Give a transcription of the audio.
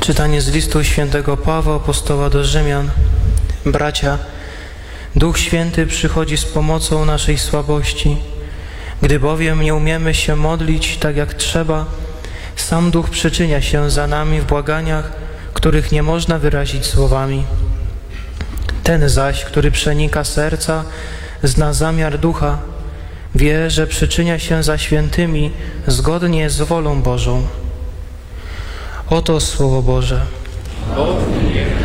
Czytanie z listu świętego Pawła apostoła do Rzymian. Bracia, Duch Święty przychodzi z pomocą naszej słabości. Gdy bowiem nie umiemy się modlić tak jak trzeba, sam Duch przyczynia się za nami w błaganiach, których nie można wyrazić słowami. Ten zaś, który przenika serca, zna zamiar Ducha, wie, że przyczynia się za świętymi zgodnie z wolą Bożą. Oto Słowo Boże.